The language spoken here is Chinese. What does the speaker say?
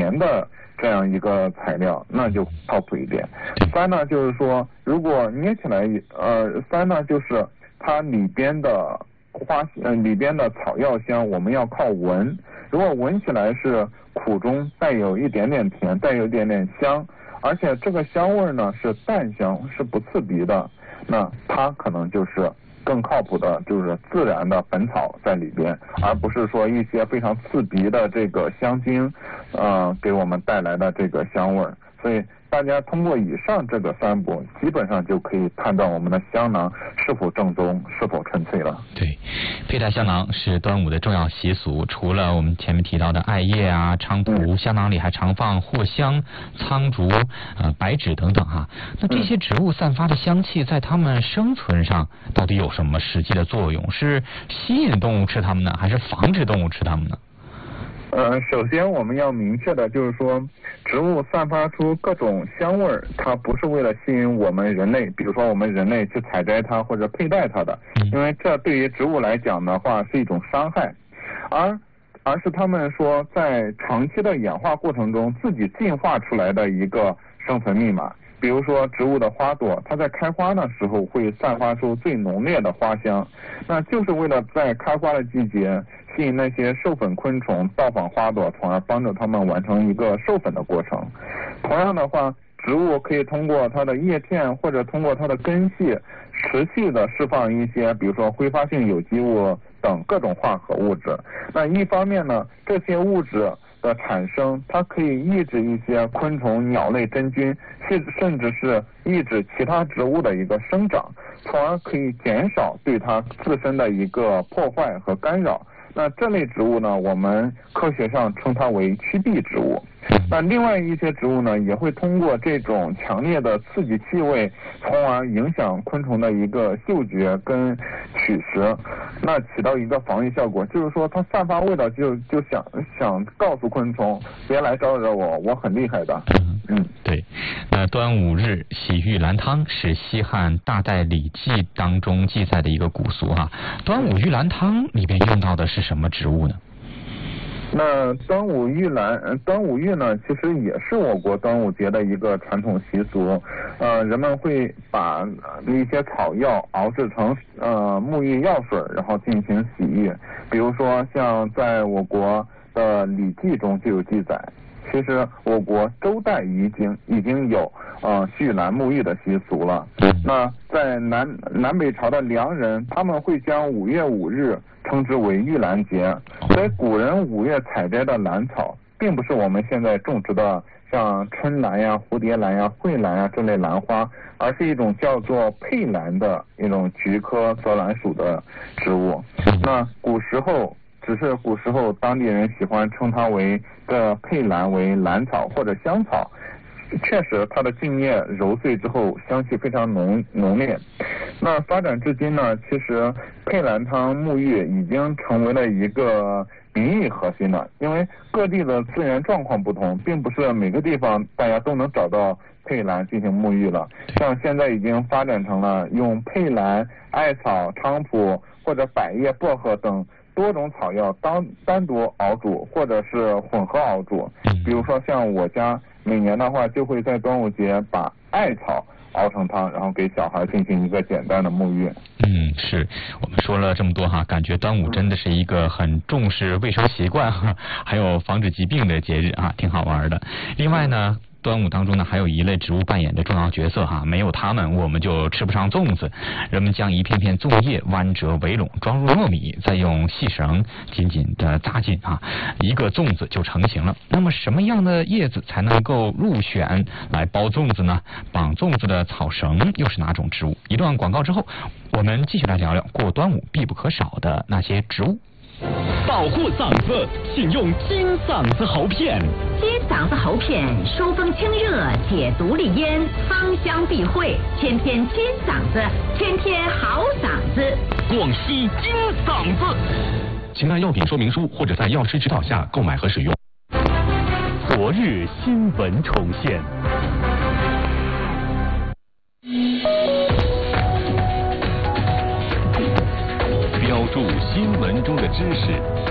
年的这样一个材料，那就靠谱一点。3呢就是说，如果捏起来，3呢就是它里边的里边的草药香，我们要靠闻。如果闻起来是苦中带有一点点甜，带有一点点香，而且这个香味呢是淡香，是不刺鼻的，那它可能就是更靠谱的，就是自然的本草在里边，而不是说一些非常刺鼻的这个香精，给我们带来的这个香味。所以大家通过以上这个3步，基本上就可以判断我们的香囊是否正宗，是否纯粹了。 对，佩戴香囊是端午的重要习俗，除了我们前面提到的艾叶啊、菖蒲，香囊里还常放藿香、苍竹、白芷等等哈。那这些植物散发的香气，在它们生存上到底有什么实际的作用？是吸引动物吃它们呢，还是防止动物吃它们呢？ 首先我们要明确的就是说，植物散发出各种香味儿，它不是为了吸引我们人类，比如说我们人类去采摘它或者佩戴它的，因为这对于植物来讲的话是一种伤害，而是他们说在长期的演化过程中自己进化出来的一个生存密码。比如说植物的花朵，它在开花的时候会散发出最浓烈的花香，那就是为了在开花的季节吸引那些授粉昆虫到访花朵，从而帮助它们完成一个授粉的过程。同样的话，植物可以通过它的叶片或者通过它的根系持续的释放一些比如说挥发性有机物等各种化合物质。那一方面呢，这些物质的产生，它可以抑制一些昆虫、鸟类、真菌，甚至是抑制其他植物的一个生长，从而可以减少对它自身的一个破坏和干扰。那这类植物呢，我们科学上称它为趋避植物。那另外一些植物呢，也会通过这种强烈的刺激气味，从而影响昆虫的一个嗅觉跟取食，那起到一个防御效果。就是说它散发味道就想告诉昆虫别来招惹我，我很厉害的。 对。那端午日洗玉兰汤是西汉大代礼记当中记载的一个古俗哈。端午玉兰汤里边用到的是什么植物呢？ 那端午玉呢，其实也是我国端午节的一个传统习俗。人们会把一些草药熬制成沐浴药水，然后进行洗浴。比如说像在我国的礼记中就有记载，其实我国周代已经有蓄兰沐浴的习俗了。那在南北朝的梁人，他们会将5月5日称之为玉兰节。所以古人5月采摘的兰草，并不是我们现在种植的像春兰呀、蝴蝶兰呀、蕙兰呀这类兰花，而是一种叫做佩兰的一种菊科泽兰属的植物。那古时候当地人喜欢称它为佩兰为兰草或者香草。确实它的茎叶揉碎之后香气非常浓烈。那发展至今呢，其实佩兰汤沐浴已经成为了一个民意核心了，因为各地的资源状况不同，并不是每个地方大家都能找到佩兰进行沐浴了。像现在已经发展成了用佩兰、艾草、菖蒲或者百叶、薄荷等多种草药单独熬煮，或者是混合熬煮。比如说像我家每年的话，就会在端午节把艾草熬成汤，然后给小孩进行一个简单的沐浴。 是我们说了这么多哈，感觉端午真的是一个很重视卫生习惯还有防止疾病的节日啊，挺好玩的。另外呢，端午当中呢，还有一类植物扮演着重要角色哈，没有它们，我们就吃不上粽子。人们将一片片粽叶弯折围拢，装入糯米，再用细绳紧紧的扎紧啊，一个粽子就成型了。那么什么样的叶子才能够入选来包粽子呢？绑粽子的草绳又是哪种植物？一段广告之后，我们继续来聊聊过端午必不可少的那些植物。 保护嗓子，请用金嗓子喉片。 金嗓子喉片疏风清热，解毒利咽，芳香避秽，天天金嗓子，天天好嗓子。 广西金嗓子，请按药品说明书或者在药师指导下购买和使用。国日新闻重现。标注新闻中的知识。